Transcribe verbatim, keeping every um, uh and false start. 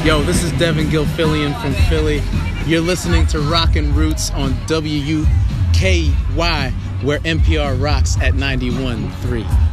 Yo, this is Devin Gilfillian from Philly. You're listening to Rockin' Roots on W U K Y, where N P R rocks at ninety-one point three.